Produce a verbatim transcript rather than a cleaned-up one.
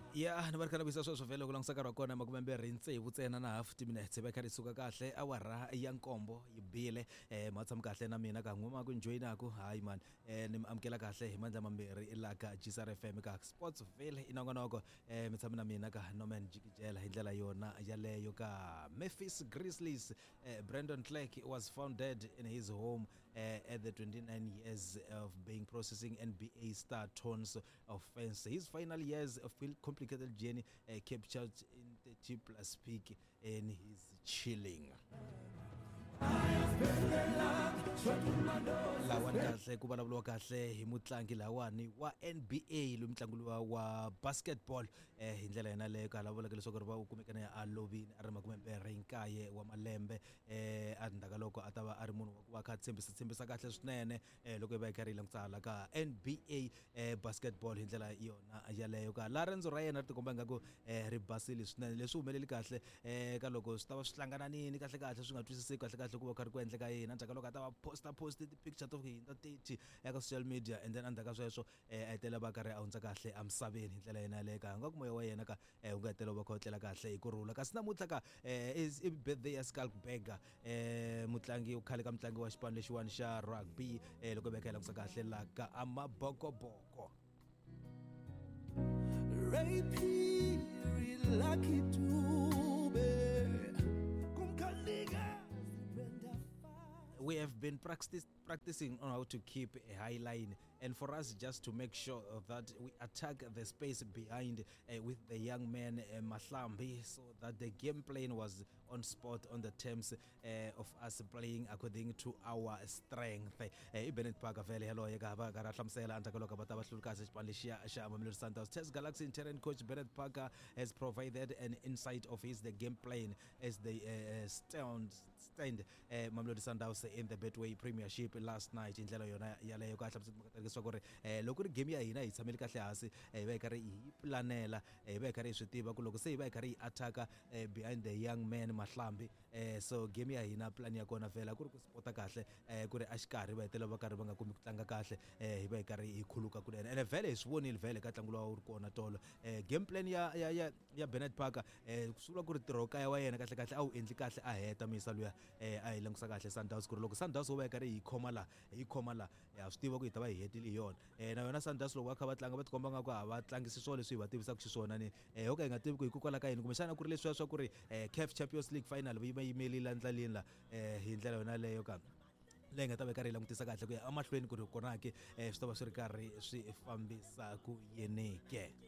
Ya, nabarikana bisa sweswo vele ku langusa nkarhi wa kona makumembirhi ntsevu ntsena na half timinutes va kha ri suka kahle awara ya nkombo yi bile eh ma tshama kahle na mina ka n'wima ku joinaku hayi man eh ni mi amukela kahle hi mandla mambirhi la ka G S R F M ka Sportsville inongonoko eh mi tshama na mina ka Norman Jikijela hi ndlela yona yaleyo ka Memphis Grizzlies. eh, Brandon Clark was found dead in his home eh, at the twenty-nine years of being processing N B A star Tons offense. His final years of complicated journey uh, captured in thirty plus peak and he's chilling. Lawani kahle ku vulavuriwa kahle hi mutlangi lawani wa N B A lo mutlangi wa basketball eh hi ndlela yena leyo ka lavula leswaku ri va u kumekana ya alovini a ri makumembirhi nkaye wa malembe eh a ndaka loko a ta va a ri munhu wa kha tshembisa tshembisa kahle swinene eh loko va yi karhi langutala ka N B A eh basketball hi ndlela yona yaleyo ka la rendzo ra yena ri tikomba ngaku eh ri basile swinene leswi humeleli kahle eh ka loko swi ta va swi hlangananini kahle kahle swi nga twisiseki kahle kahle ku va karhi ku endleka yena ndaka loko a ta va posta post the picture to hinda thirty eka social media and then andaka sweswo eh ayitela va karhi a hundza kahle amsaveni hi ndlela yena le ka nga ku moya wa yena ka eh u nga tela va khotlela kahle hi kurhula kasi namuntlha ka eh is birthday ya Skalkberger eh mutlangi u khale ka mutlangi wa xipano lexiwani xa rugby eh loko va khela ku kahle la ka Amabokoboko. Ray Phiri lucky to be kumkhaliga. We have been practice, practicing on how to keep a high line and for us just to make sure that we attack the space behind uh, with the young man uh, Mahlambi so that the game plan was on spot on the terms uh, of us playing according to our strength. uh, Bennett Parker vele hello eka va ka ra hlamsela andaka loko va ta va hlulika xipano lexiya xa Mamelodi Sundowns. Test Galaxy interim coach Bennett Parker has provided an insight of his the game plan as they uh, stand stand uh, Mamelodi Sundowns in the Betway Premiership last night in ndlela yona yaleyo ka hlamsela ku ri eh loko ri game ya hina hi tshameli kahle hasi eh va karhi hi planela eh va karhi swi tiva ku loko se va karhi attack behind the young man Mahlambi eh so game ya hina plan ya kona vela ku ri ku spota kahle eh ku ri a xikarhi va hetela va karhi va nga kumi ku tlanga kahle eh hi va karhi hi khuluka ku ene vele hi swonile vele ka ntlangu lowu ri kona tolo eh game plan ya ya ya, ya Bennett Parker eh kusula ku ri tirho kaya wa yena kahle kahle a wu endli kahle a heta misa luya eh a hi langusa kahle Sundowns ku ri loko Sundowns va karhi hi khoma la hi khoma la ya swi tiva ku hi ta va hi hetile yona eh na yona Sundowns loko va kha va tlanga va tikomba nga ku ha va tlangisi swilo leswi hi va tivisaka xiswona ni eh ho ka hi nga tivi ku hi kokwala ka yini kumbe xana ku ri leswi swa ku ri eh C A F Champions League final va yima yimeli la ndlaleni la eh hi ndlela yona leyo ka leyi nga ta va karhi langutisa kahle ku ya amahlweni ku ri kona ke eh swi ta va swi ri karhi swi fambisa ku yeneke.